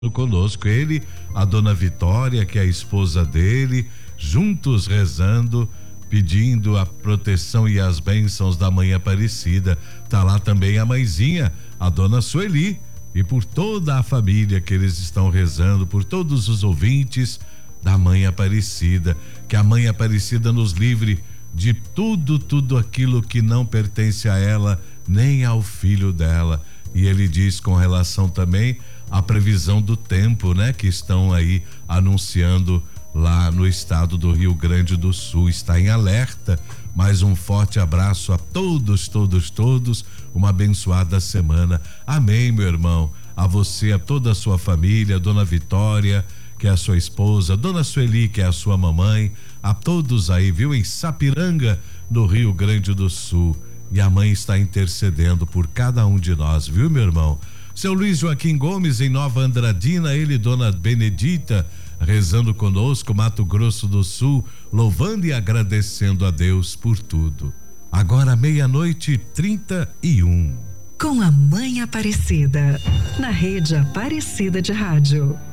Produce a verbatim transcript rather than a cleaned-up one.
conosco, ele, a dona Vitória, que é a esposa dele, juntos rezando, pedindo a proteção e as bênçãos da Mãe Aparecida. Tá lá também a mãezinha, a dona Sueli, e por toda a família que eles estão rezando, por todos os ouvintes da Mãe Aparecida, que a Mãe Aparecida nos livre de tudo, tudo aquilo que não pertence a ela, nem ao filho dela. E ele diz com relação também à previsão do tempo, né? Que estão aí anunciando lá no estado do Rio Grande do Sul, está em alerta. Mais um forte abraço a todos, todos, todos, uma abençoada semana. Amém, meu irmão. A você, a toda a sua família, dona Vitória, que é a sua esposa, dona Sueli, que é a sua mamãe, a todos aí, viu, em Sapiranga, no Rio Grande do Sul. E a mãe está intercedendo por cada um de nós, viu, meu irmão? Seu Luiz Joaquim Gomes, em Nova Andradina, ele e dona Benedita, rezando conosco, Mato Grosso do Sul, louvando e agradecendo a Deus por tudo. Agora meia-noite trinta e um. Com a Mãe Aparecida, na rede Aparecida de Rádio.